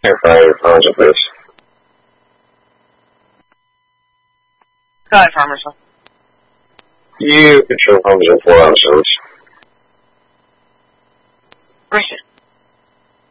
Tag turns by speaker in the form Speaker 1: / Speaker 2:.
Speaker 1: Fire Farmerson, please.
Speaker 2: Go ahead, Farmerson.
Speaker 1: You control Farmerson 4 on service.